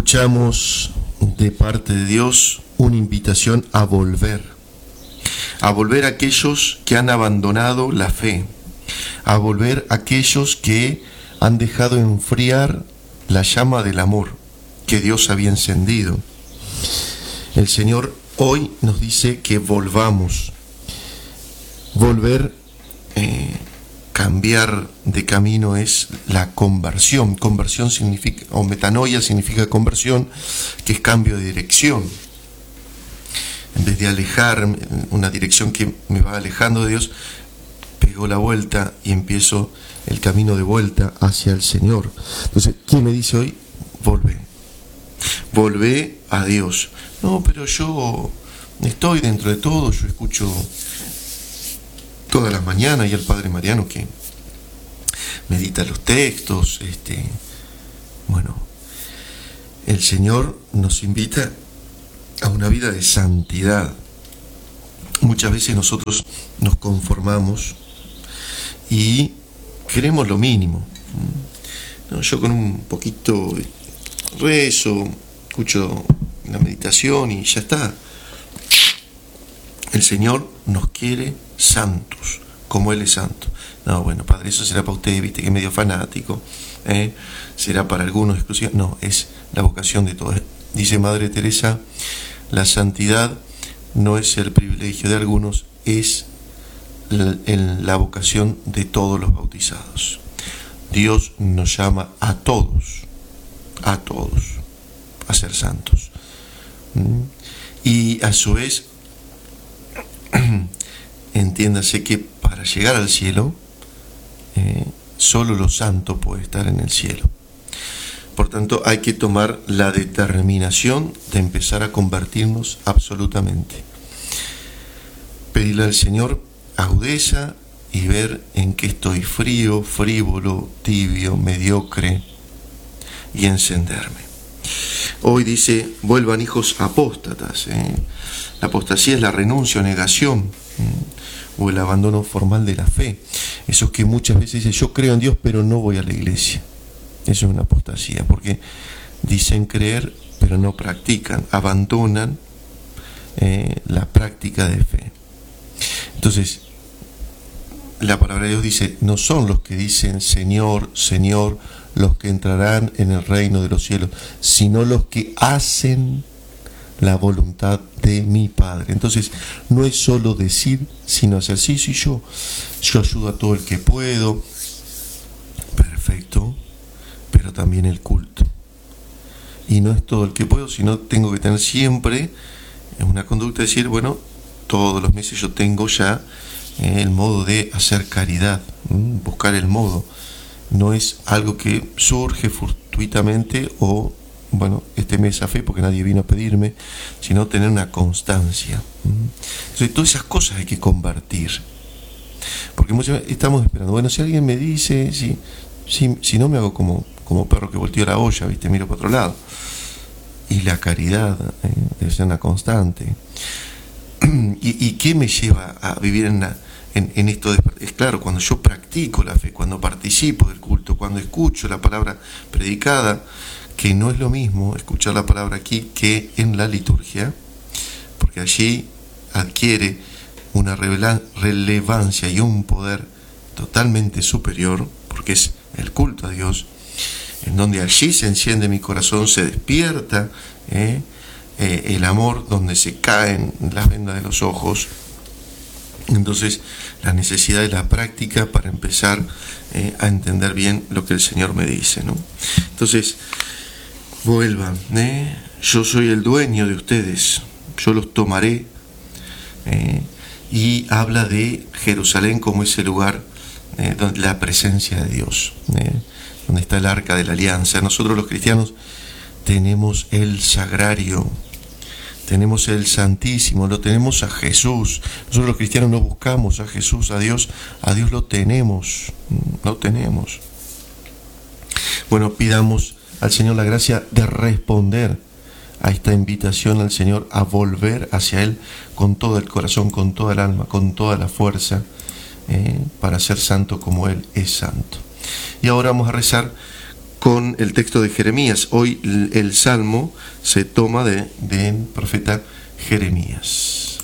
Escuchamos de parte de Dios una invitación a volver a aquellos que han abandonado la fe, a volver a aquellos que han dejado enfriar la llama del amor que Dios había encendido. El Señor hoy nos dice que volvamos. Volver, cambiar de camino es la conversión. Conversión significa, o metanoia significa conversión, que es cambio de dirección. En vez de alejar una dirección que me va alejando de Dios, pego la vuelta y empiezo el camino de vuelta hacia el Señor. Entonces, ¿quién me dice hoy? Volvé a Dios. No, pero yo estoy dentro de todo, yo escucho todas las mañanas y al Padre Mariano que medita los textos. Bueno, el Señor nos invita a una vida de santidad. Muchas veces nosotros nos conformamos y queremos lo mínimo. No, yo con un poquito rezo, escucho la meditación y ya está. El Señor nos quiere santos, como Él es santo. No, bueno, Padre, eso será para usted, viste que es medio fanático, será para algunos exclusivo. No, es la vocación de todos. Dice Madre Teresa, la santidad no es el privilegio de algunos, es la vocación de todos los bautizados. Dios nos llama a todos a ser santos. Y a su vez, entiéndase que para llegar al cielo, solo lo santo puede estar en el cielo. Por tanto, hay que tomar la determinación de empezar a convertirnos absolutamente. Pedirle al Señor agudeza y ver en qué estoy frío, frívolo, tibio, mediocre, y encenderme. Hoy dice, vuelvan hijos apóstatas. La apostasía es la renuncia o negación, o el abandono formal de la fe. Esos que muchas veces dicen, yo creo en Dios, pero no voy a la iglesia. Eso es una apostasía, porque dicen creer, pero no practican, abandonan la práctica de fe. Entonces, la palabra de Dios dice, no son los que dicen Señor, Señor, los que entrarán en el reino de los cielos, sino los que hacen la voluntad de mi Padre. Entonces, no es solo decir, sino hacer. Sí, yo ayudo a todo el que puedo, perfecto, pero también el culto. Y no es todo el que puedo, sino tengo que tener siempre una conducta de decir, bueno, todos los meses yo tengo ya el modo de hacer caridad, buscar el modo. No es algo que surge fortuitamente o, bueno, este mes a fe porque nadie vino a pedirme, sino tener una constancia. Entonces, todas esas cosas hay que convertir. Porque muchas veces estamos esperando, bueno, si alguien me dice, si no me hago como perro que volteó la olla, ¿viste? Miro para otro lado. Y la caridad debe ser una constante. ¿Y qué me lleva a vivir en esto? Es claro, cuando yo practico la fe, cuando participo del culto, cuando escucho la palabra predicada, que no es lo mismo escuchar la palabra aquí que en la liturgia, porque allí adquiere una relevancia y un poder totalmente superior, porque es el culto a Dios, en donde allí se enciende mi corazón, se despierta el amor, donde se caen las vendas de los ojos. Entonces, la necesidad de la práctica para empezar a entender bien lo que el Señor me dice, ¿no? Entonces, vuelvan, yo soy el dueño de ustedes, yo los tomaré. Y habla de Jerusalén como ese lugar donde la presencia de Dios, donde está el arca de la alianza. Nosotros los cristianos tenemos el sagrario, tenemos el Santísimo, lo tenemos a Jesús. Nosotros los cristianos no buscamos a Jesús, a Dios lo tenemos, Bueno, pidamos al Señor la gracia de responder a esta invitación al Señor a volver hacia Él con todo el corazón, con toda el alma, con toda la fuerza, para ser santo como Él es santo. Y ahora vamos a rezar con el texto de Jeremías. Hoy el salmo se toma del profeta Jeremías.